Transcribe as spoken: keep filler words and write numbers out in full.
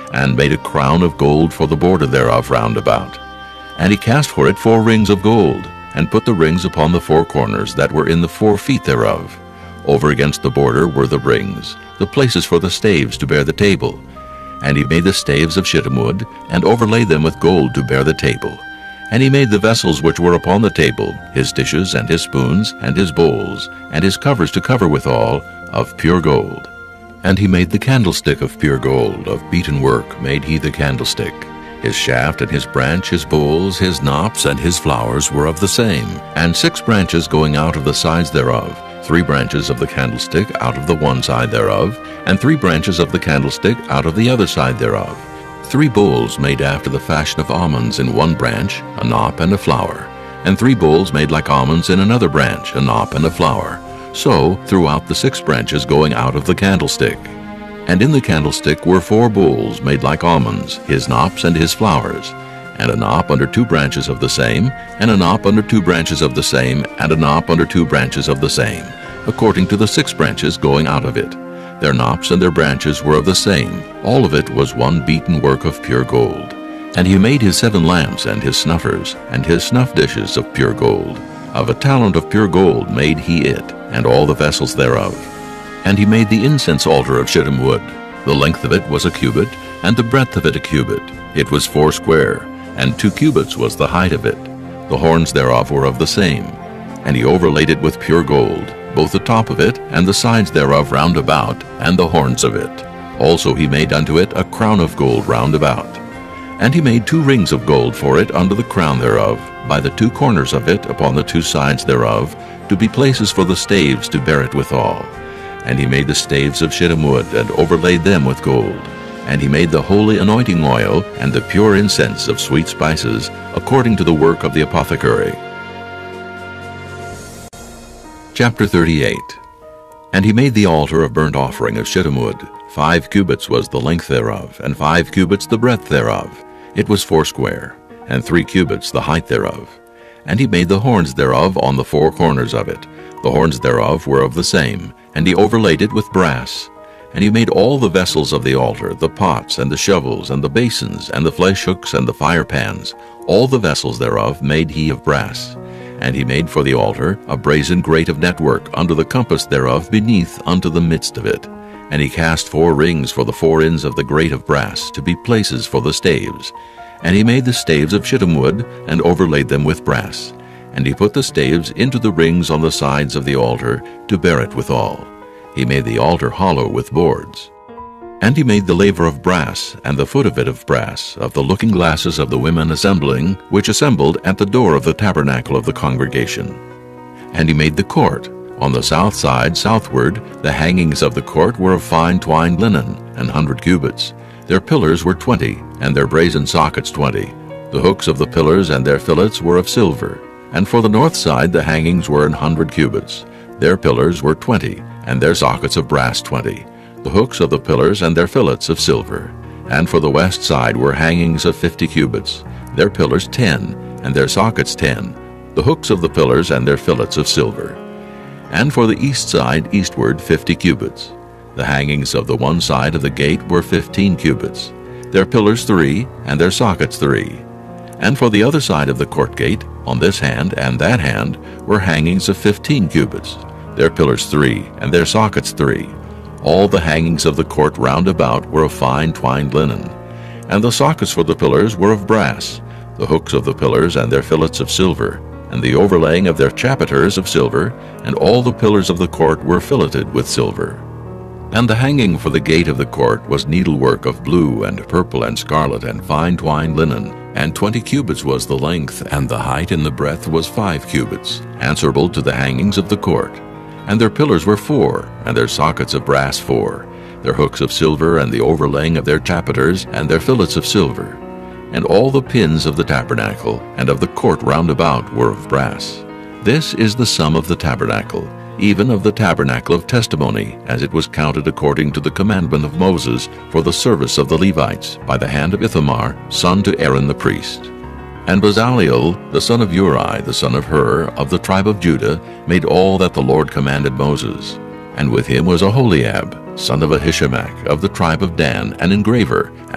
and made a crown of gold for the border thereof round about. And he cast for it four rings of gold, and put the rings upon the four corners that were in the four feet thereof. Over against the border were the rings, the places for the staves to bear the table. And he made the staves of shittim wood, and overlaid them with gold to bear the table. And he made the vessels which were upon the table, his dishes, and his spoons, and his bowls, and his covers to cover withal, of pure gold. And he made the candlestick of pure gold, of beaten work made he the candlestick. His shaft and his branch, his bowls, his knops, and his flowers were of the same, and six branches going out of the sides thereof, three branches of the candlestick out of the one side thereof, and three branches of the candlestick out of the other side thereof. Three bowls made after the fashion of almonds in one branch, a knop and a flower, and three bowls made like almonds in another branch, a knop and a flower. So throughout the six branches going out of the candlestick. And in the candlestick were four bowls made like almonds, his knops and his flowers, and a knop under two branches of the same, and a knop under two branches of the same, and a knop under two branches of the same, according to the six branches going out of it. Their knops and their branches were of the same. All of it was one beaten work of pure gold. And he made his seven lamps and his snuffers, and his snuff dishes of pure gold. Of a talent of pure gold made he it, and all the vessels thereof. And he made the incense altar of shittim wood. The length of it was a cubit, and the breadth of it a cubit. It was foursquare, and two cubits was the height of it. The horns thereof were of the same. And he overlaid it with pure gold, both the top of it, and the sides thereof round about, and the horns of it. Also he made unto it a crown of gold round about. And he made two rings of gold for it under the crown thereof, by the two corners of it upon the two sides thereof, to be places for the staves to bear it withal. And he made the staves of shittim wood, and overlaid them with gold. And he made the holy anointing oil, and the pure incense of sweet spices, according to the work of the apothecary. Chapter thirty-eight. And he made the altar of burnt offering of shittim wood. Five cubits was the length thereof, and five cubits the breadth thereof. It was foursquare, and three cubits the height thereof. And he made the horns thereof on the four corners of it. The horns thereof were of the same, and he overlaid it with brass. And he made all the vessels of the altar, the pots, and the shovels, and the basins, and the flesh hooks, and the fire pans. All the vessels thereof made he of brass. And he made for the altar a brazen grate of network under the compass thereof beneath unto the midst of it. And he cast four rings for the four ends of the grate of brass, to be places for the staves. And he made the staves of shittim wood, and overlaid them with brass. And he put the staves into the rings on the sides of the altar, to bear it withal. He made the altar hollow with boards. And he made the laver of brass, and the foot of it of brass, of the looking glasses of the women assembling, which assembled at the door of the tabernacle of the congregation. And he made the court. On the south side southward, the hangings of the court were of fine twined linen, an hundred cubits. Their pillars were twenty, and their brazen sockets twenty. The hooks of the pillars and their fillets were of silver. And for the north side the hangings were an hundred cubits. Their pillars were twenty, and their sockets of brass twenty. The hooks of the pillars and their fillets of silver. And for the west side were hangings of fifty cubits. Their pillars ten, and their sockets ten. The hooks of the pillars and their fillets of silver. And for the east side eastward fifty cubits. The hangings of the one side of the gate were fifteen cubits. Their pillars three, and their sockets three. And for the other side of the court gate, on this hand and that hand, were hangings of fifteen cubits. Their pillars three, and their sockets three. All the hangings of the court round about were of fine twined linen. And the sockets for the pillars were of brass, the hooks of the pillars and their fillets of silver, and the overlaying of their chapiters of silver, and all the pillars of the court were filleted with silver. And the hanging for the gate of the court was needlework of blue and purple and scarlet and fine twined linen, and twenty cubits was the length, and the height and the breadth was five cubits, answerable to the hangings of the court. And their pillars were four, and their sockets of brass four, their hooks of silver, and the overlaying of their chapiters, and their fillets of silver. And all the pins of the tabernacle, and of the court round about, were of brass. This is the sum of the tabernacle, even of the tabernacle of testimony, as it was counted according to the commandment of Moses, for the service of the Levites, by the hand of Ithamar, son to Aaron the priest. And Bezaleel, the son of Uri, the son of Hur, of the tribe of Judah, made all that the Lord commanded Moses. And with him was Aholiab, son of Ahishamach, of the tribe of Dan, an engraver,